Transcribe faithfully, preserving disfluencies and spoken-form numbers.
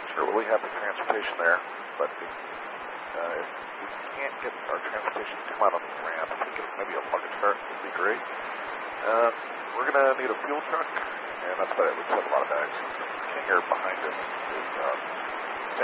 sure we have the transportation there, but if, uh, if we can't get our transportation to come out on the ramp, if we get maybe a bucket truck, would be great. Uh, we're going to need a fuel truck, and that's about it. We just have a lot of bags. Kinger behind us is uh,